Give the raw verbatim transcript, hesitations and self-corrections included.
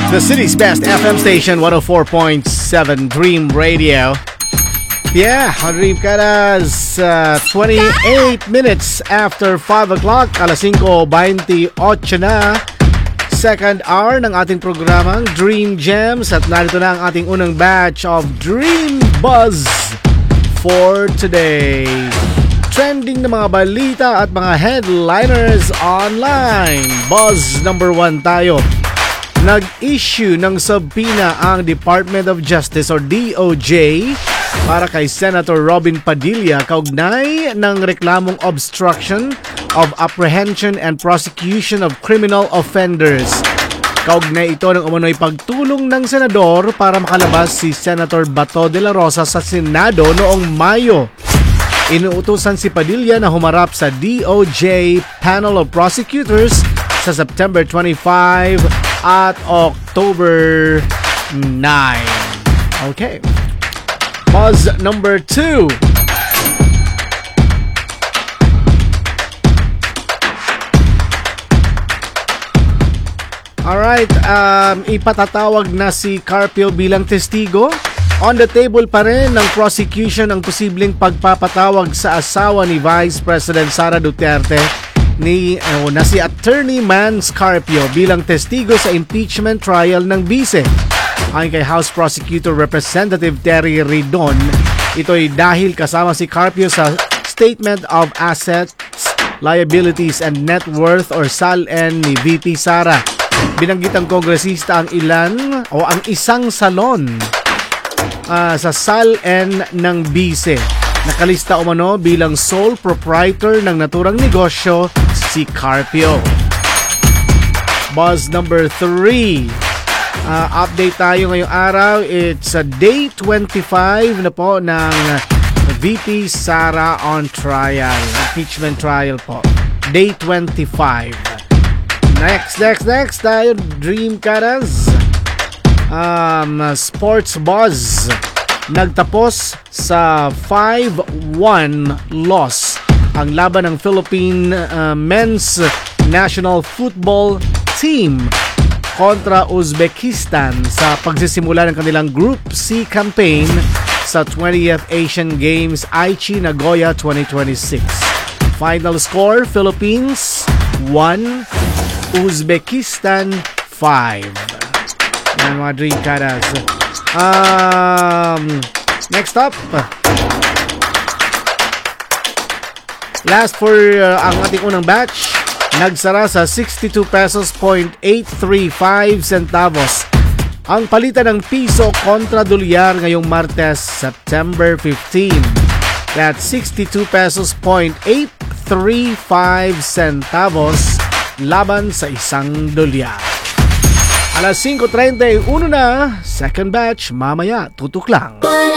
The city's best F M station, one oh four point seven Dream Radio. Yeah, Dream Karas, uh, twenty-eight minutes after five o'clock, alas singko twenty-eight na. Second hour ng ating programang Dream Gems at narito na ang ating unang batch of Dream Buzz for today. Trending na mga balita at mga headliners online. Buzz number one tayo. Nag-issue ng subpoena ang Department of Justice or D O J para kay Senator Robin Padilla kaugnay ng reklamong obstruction of apprehension and prosecution of criminal offenders. Kaugnay ito ng umano'y pagtulong ng senador para makalabas si Senator Bato de la Rosa sa Senado noong Mayo. Inuutusan si Padilla na humarap sa D O J Panel of Prosecutors sa September twenty-fifth at October ninth. Okay. Buzz number two. Alright, um, ipatatawag na si Carpio bilang testigo. On the table pa rin ng prosecution ang posibleng pagpapatawag sa asawa ni Vice President Sara Duterte ni uh, na si Attorney Mans Carpio bilang testigo sa impeachment trial ng bise. Ayon kay House Prosecutor Representative Terry Ridon, ito'y dahil kasama si Carpio sa Statement of Assets, Liabilities and Net Worth or S A L N ni V P Sara. Binanggit ang kongresista ang ilan o ang isang salon uh, sa S A L N ng bise. Nakalista umano bilang sole proprietor ng naturang negosyo si Carpio. Buzz number three. Uh, update tayo ngayong araw. It's a day twenty-five na po ng V P Sara on trial. Impeachment trial po. Day twenty-five. Next, next, next tayo. Dream Karas. Um, sports Buzz. Nagtapos sa five one loss ang laban ng Philippine uh, men's national football team kontra Uzbekistan sa pagsisimula ng kanilang Group C campaign sa twentieth Asian Games Aichi Nagoya twenty twenty-six. Final score, Philippines one, Uzbekistan five. Yan mga Dream Karas. Um, next up, last for uh, ang ating unang batch, nagsara sa sixty-two pesos point eight three five centavos ang palitan ng piso kontra dolyar ngayong Martes, September fifteenth. That's sixty-two pesos point eight three five centavos laban sa isang dolyar. Alas five thirty-one na, second batch mamaya, tutok lang.